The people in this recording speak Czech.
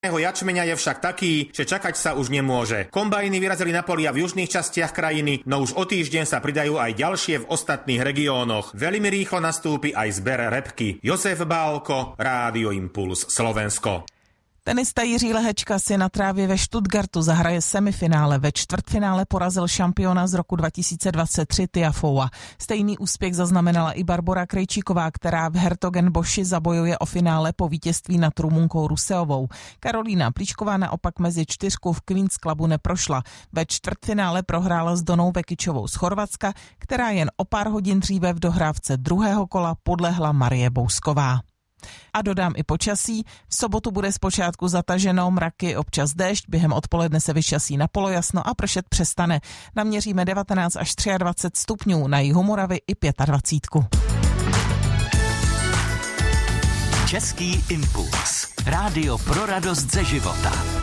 Jačmeňa je však taký, že čakať sa už nemôže. Kombajny vyrazili na polia v južných častiach krajiny, no už o týždeň sa pridajú aj ďalšie v ostatných regiónoch. Veľmi rýchlo nastúpi aj zber repky. Josef Bálko, Rádio Impuls Slovensko. Tenista Jiří Lehečka si na trávě ve Stuttgartu zahraje semifinále. Ve čtvrtfinále porazil šampiona z roku 2023 Tiafoea. Stejný úspěch zaznamenala i Barbora Krejčíková, která v Hertogenboši zabojuje o finále po vítězství nad Rumunkou Ruseovou. Karolína Plíšková naopak mezi čtyřku v Queen's Clubu neprošla. Ve čtvrtfinále prohrála s Donou Vekičovou z Chorvatska, která jen o pár hodin dříve v dohrávce druhého kola podlehla Marie Bousková. A dodám i počasí. V sobotu bude zpočátku zataženo, mraky, občas déšť, během odpoledne se vyčasí na polojasno a pršet přestane. Naměříme 19 až 23 stupňů, na jihu Moravy i 25. Český impuls. Rádio pro radost ze života.